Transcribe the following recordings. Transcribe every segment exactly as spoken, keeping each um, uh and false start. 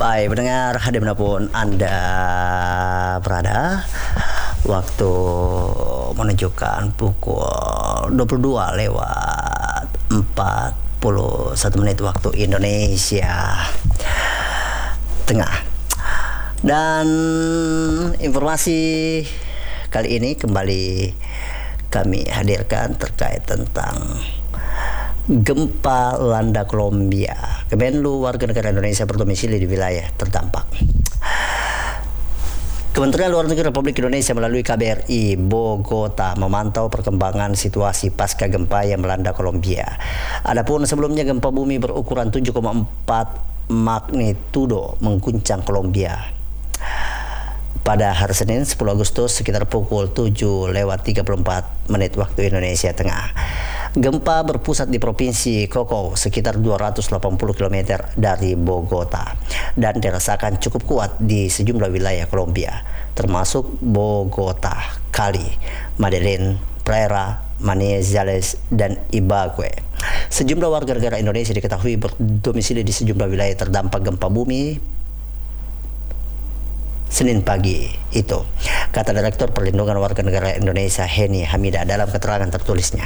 Baik, pendengar dimanapun Anda berada, waktu menunjukkan pukul dua puluh dua lewat empat puluh satu menit waktu Indonesia Tengah. Dan informasi kali ini kembali kami hadirkan terkait tentang gempa landa Kolombia. Kemenlu warga negara Indonesia berdomisili di wilayah terdampak. Kementerian Luar Negeri Republik Indonesia melalui K B R I Bogota memantau perkembangan situasi pasca gempa yang melanda Kolombia. Adapun sebelumnya gempa bumi berukuran tujuh koma empat magnitudo mengguncang Kolombia pada hari Senin sepuluh Agustus sekitar pukul tujuh lewat tiga puluh empat menit waktu Indonesia Tengah. Gempa berpusat di Provinsi Chocó sekitar dua ratus delapan puluh kilometer dari Bogota dan dirasakan cukup kuat di sejumlah wilayah Kolombia termasuk Bogota, Cali, Medellin, Pereira, Manizales, dan Ibagué. Sejumlah warga negara Indonesia diketahui berdomisili di sejumlah wilayah terdampak gempa bumi Senin pagi itu, kata Direktur Perlindungan Warga Negara Indonesia Heni Hamida dalam keterangan tertulisnya.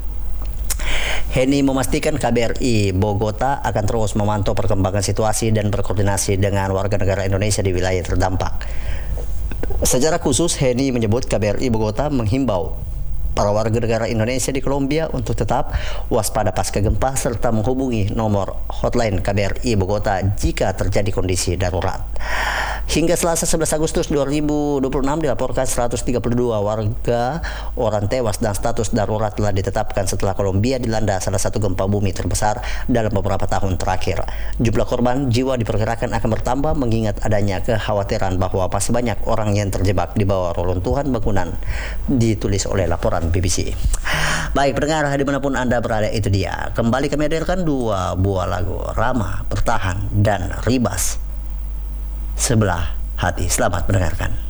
Heni memastikan K B R I Bogota akan terus memantau perkembangan situasi dan berkoordinasi dengan warga negara Indonesia di wilayah terdampak. Secara khusus, Heni menyebut K B R I Bogota menghimbau para warga negara Indonesia di Kolombia untuk tetap waspada pasca gempa serta menghubungi nomor hotline K B R I Bogota jika terjadi kondisi darurat. Hingga Selasa sebelas Agustus dua ribu dua puluh enam dilaporkan seratus tiga puluh dua warga orang tewas dan status darurat telah ditetapkan setelah Kolombia dilanda salah satu gempa bumi terbesar dalam beberapa tahun terakhir. Jumlah korban jiwa diperkirakan akan bertambah mengingat adanya kekhawatiran bahwa masih banyak orang yang terjebak di bawah reruntuhan bangunan, ditulis oleh laporan B B C. Baik pendengar dimanapun Anda berada, itu dia. Kembali kami hadirkan dua buah lagu, Rama, Bertahan, dan Ribas, Sebelah Hati. Selamat mendengarkan.